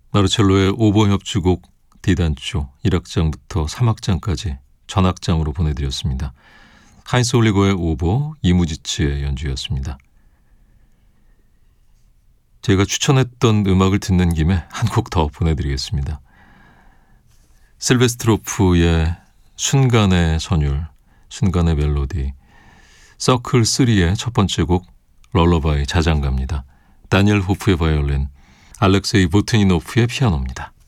마르첼로의 오보 협주곡 D단조 1악장부터 3악장까지 전악장으로 보내드렸습니다. 하인스 올리거의 오보, 이무지츠의 연주였습니다. 제가 추천했던 음악을 듣는 김에 한 곡 더 보내드리겠습니다. 실베스트로프의 순간의 선율, 순간의 멜로디, 서클 3의 첫 번째 곡 럴러바이 자장가입니다. 다니엘 호프의 바이올린, 알렉세이 보트니노프의 피아노입니다.